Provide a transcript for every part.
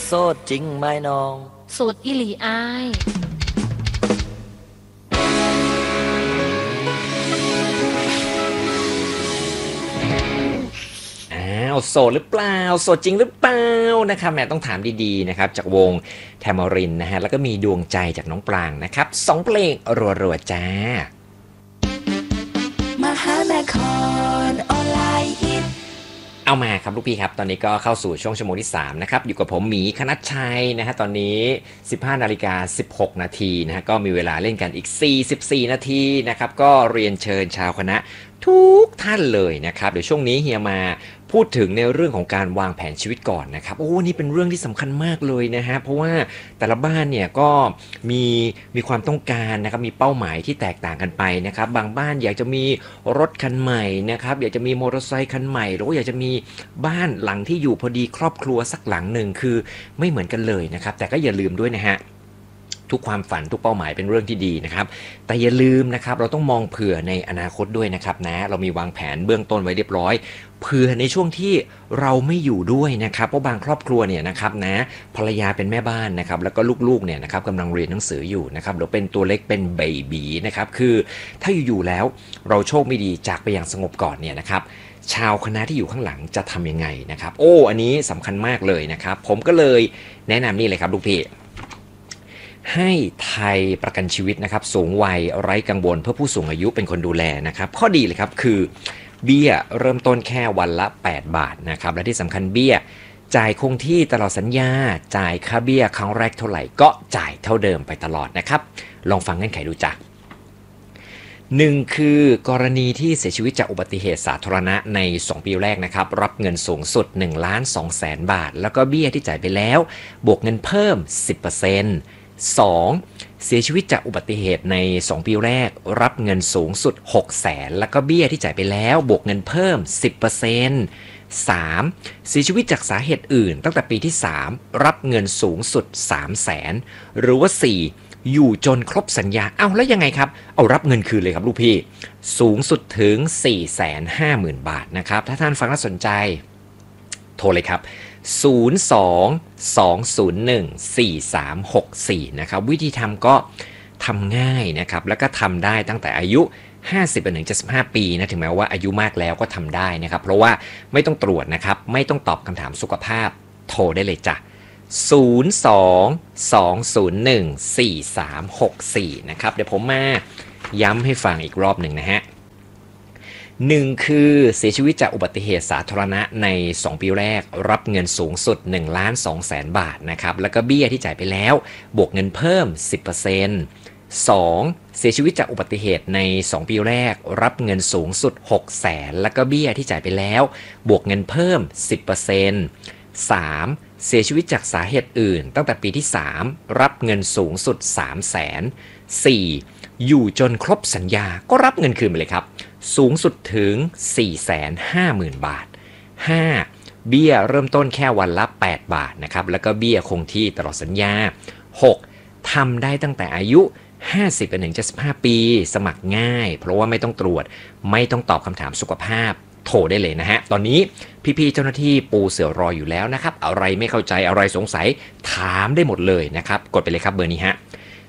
โสดจริงไหมน้องสูตรอิหลีอ้ายโสดหรือเปล่าโสดจริงหรือเปล่านะครับแม่ต้องถามดีๆนะครับจากวงแทมอรินนะฮะแล้วก็มีดวงใจจากน้องปรางนะครับ2เพลงรัวๆจ้ามหานครออนไลน์ฮิตเอามาครับลูกพี่ครับตอนนี้ก็เข้าสู่ช่วงชั่วโมงที่3นะครับอยู่กับผมหมีคณัชชัยนะฮะตอนนี้ 15:16 นาทีนะฮะก็มีเวลาเล่นกันอีก44นาทีนะครับก็เรียนเชิญชาวคณะทุกท่านเลยนะครับเดี๋ยวช่วงนี้เฮียมาพูดถึงในเรื่องของการวางแผนชีวิตก่อนนะครับโอ้นี่เป็นเรื่องที่สำคัญมากเลยนะฮะเพราะว่าแต่ละบ้านเนี่ยก็มีความต้องการนะครับมีเป้าหมายที่แตกต่างกันไปนะครับบางบ้านอยากจะมีรถคันใหม่นะครับอยากจะมีมอเตอร์ไซค์คันใหม่หรือว่าอยากจะมีบ้านหลังที่อยู่พอดีครอบครัวสักหลังหนึ่งคือไม่เหมือนกันเลยนะครับแต่ก็อย่าลืมด้วยนะฮะทุกความฝันทุกเป้าหมายเป็นเรื่องที่ดีนะครับแต่อย่าลืมนะครับเราต้องมองเผื่อในอนาคตด้วยนะครับนะเรามีวางแผนเบื้องต้นไว้เรียบร้อยเผื่อในช่วงที่เราไม่อยู่ด้วยนะครับเพราะบางครอบครัวเนี่ยนะครับนะภรรยาเป็นแม่บ้านนะครับแล้วก็ลูกๆเนี่ยนะครับกำลังเรียนหนังสืออยู่นะครับหรือเป็นตัวเล็กเป็นเบบีนะครับคือถ้าอยู่ๆแล้วเราโชคไม่ดีจากไปอย่างสงบก่อนเนี่ยนะครับชาวคณะที่อยู่ข้างหลังจะทำยังไงนะครับโอ้อันนี้สำคัญมากเลยนะครับผมก็เลยแนะนำนี่เลยครับลูกพี่ให้ไทยประกันชีวิตนะครับสูงวัยไร้กังวลเพื่อผู้สูงอายุเป็นคนดูแลนะครับข้อดีเลยครับคือเบี้ยเริ่มต้นแค่วันละ8บาทนะครับและที่สำคัญเบี้ยจ่ายคงที่ตลอดสัญญาจ่ายค่าเบี้ยครั้งแรกเท่าไหร่ก็จ่ายเท่าเดิมไปตลอดนะครับลองฟังเงื่อนไขดูจ้ะ1คือกรณีที่เสียชีวิตจากอุบัติเหตุสาธารณะใน2ปีแรกนะครับรับเงินสูงสุด 1,200,000 บาทแล้วก็เบี้ยที่จ่ายไปแล้วบวกเงินเพิ่ม 10% 2. เสียชีวิตจากอุบัติเหตุใน2ปีแรกรับเงินสูงสุด 600,000 แล้วก็เบี้ยที่จ่ายไปแล้วบวกเงินเพิ่ม 10% 3. เสียชีวิตจากสาเหตุอื่นตั้งแต่ปีที่3รับเงินสูงสุด 300,000 หรือว่า 4. อยู่จนครบสัญญาแล้วยังไงครับเอารับเงินคืนเลยครับลูกพี่สูงสุดถึง 450,000 บาทนะครับถ้าท่านฟังแล้วสนใจโทรเลยครับ02-201-4364นะครับวิธีทำก็ทำง่ายนะครับแล้วก็ทำได้ตั้งแต่อายุ50-75 ปีนะถึงแม้ว่าอายุมากแล้วก็ทำได้นะครับเพราะว่าไม่ต้องตรวจนะครับไม่ต้องตอบคำถามสุขภาพโทรได้เลยจ้ะ02-201-4364นะครับเดี๋ยวผมมาย้ำให้ฟังอีกรอบหนึ่งนะฮะ1คือเสียชีวิตจากอุบัติเหตุสาธารณะใน2ปีแรกรับเงินสูงสุด 1,200,000 บาทนะครับแล้วก็เบี้ยที่จ่ายไปแล้วบวกเงินเพิ่ม 10% 2. เสียชีวิตจากอุบัติเหตุใน2ปีแรกรับเงินสูงสุด 600,000แล้วก็เบี้ยที่จ่ายไปแล้วบวกเงินเพิ่ม 10% 3. เสียชีวิตจากสาเหตุอื่นตั้งแต่ปีที่3รับเงินสูงสุด 300,000 4. อยู่จนครบสัญญาก็รับเงินคืนไปเลยครับสูงสุดถึง 450,000 บาท 5. เบี้ยเริ่มต้นแค่วันละ8บาทนะครับแล้วก็เบี้ยคงที่ตลอดสัญญา 6. ทำได้ตั้งแต่อายุ50-75 ปีสมัครง่ายเพราะว่าไม่ต้องตรวจไม่ต้องตอบคำถามสุขภาพโทรได้เลยนะฮะตอนนี้พี่ๆเจ้าหน้าที่ปูเสือรออยู่แล้วนะครับอะไรไม่เข้าใจอะไรสงสัยถามได้หมดเลยนะครับกดไปเลยครับเบอร์นี้ฮะ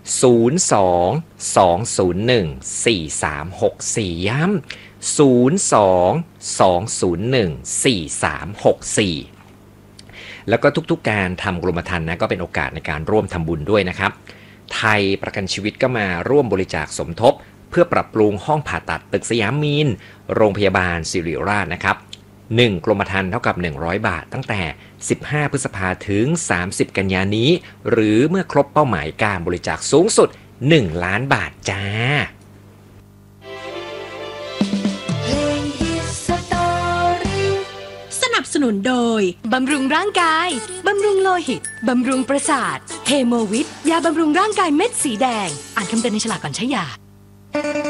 02-201-4364 ย้ำ 02-201-4364 แล้วก็ทุกๆการทำกรมธรรม์นะก็เป็นโอกาสในการร่วมทำบุญด้วยนะครับไทยประกันชีวิตก็มาร่วมบริจาคสมทบเพื่อปรับปรุงห้องผ่าตัดตึกสยามมีนโรงพยาบาลศิริราชนะครับ1กรมธรรม์เท่ากับ100บาทตั้งแต่15พฤษภาถึง30กันยายนนี้หรือเมื่อครบเป้าหมายการบริจาคสูงสุด1ล้านบาทจ้าสนับสนุนโดยบำรุงร่างกายบำรุงโลหิตบำรุงประสาทเฮโมวิทยาบำรุงร่างกายเม็ดสีแดงอ่านคำเตือนในฉลากก่อนใช้ยา